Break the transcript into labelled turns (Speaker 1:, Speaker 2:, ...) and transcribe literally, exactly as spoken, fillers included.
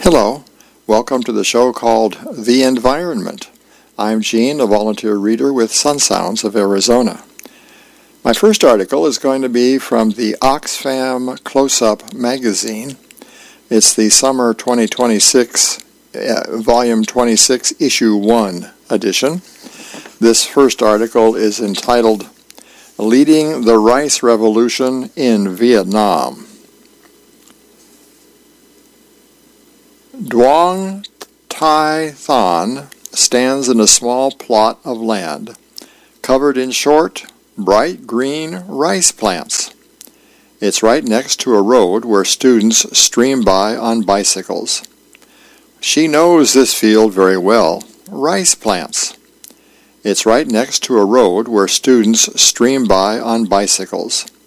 Speaker 1: Hello, welcome to the show called The Environment. I'm Gene, a volunteer reader with Sun Sounds of Arizona. My first article is going to be from the Oxfam Close-Up magazine. It's the summer twenty twenty-six, uh, volume twenty-six, issue one edition. This first article is entitled Leading the Rice Revolution in Vietnam. Duong Thai Than stands in a small plot of land, covered in short, bright green rice plants. It's right next to a road where students stream by on bicycles. She knows this field very well, rice plants. It's right next to a road where students stream by on bicycles.